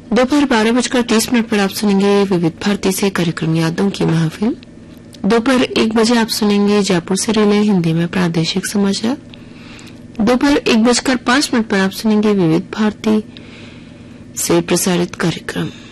दोपहर 12:30 पर आप सुनेंगे विविध भारती से कार्यक्रम यादों की महफिल। दोपहर 1 बजे आप सुनेंगे जयपुर से रिले हिंदी में प्रादेशिक समाचार। दोपहर 1:05 पर आप सुनेंगे विविध भारती से प्रसारित कार्यक्रम।